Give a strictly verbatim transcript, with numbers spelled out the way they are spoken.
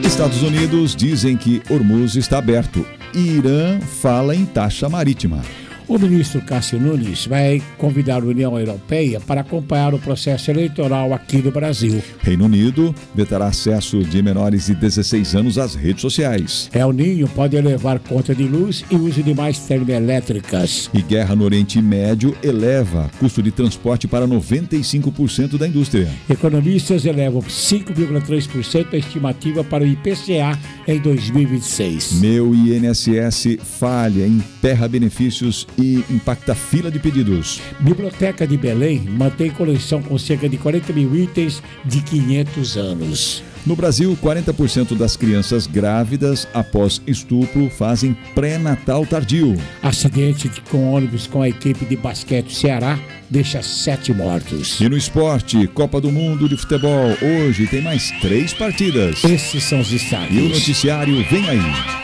Estados Unidos dizem que Hormuz está aberto. Irã fala em taxa marítima. O ministro Cássio Nunes vai convidar a União Europeia para acompanhar o processo eleitoral aqui no Brasil. Reino Unido vetará acesso de menores de dezesseis anos às redes sociais. El Ninho pode elevar conta de luz e uso de mais termoelétricas. E guerra no Oriente Médio eleva custo de transporte para noventa e cinco por cento da indústria. Economistas elevam cinco vírgula três por cento a estimativa para o I P C A em dois mil e vinte e seis. Meu I N S S falha, emperra benefícios e impacta a fila de pedidos. Biblioteca de Belém mantém coleção com cerca de quarenta mil itens de quinhentos anos. No Brasil, quarenta por cento das crianças grávidas após estupro fazem pré-natal tardio. Acidente com ônibus com a equipe de basquete Ceará deixa sete mortos. E no esporte, Copa do Mundo de Futebol. Hoje tem mais três partidas. Esses são os destaques. E o noticiário vem aí.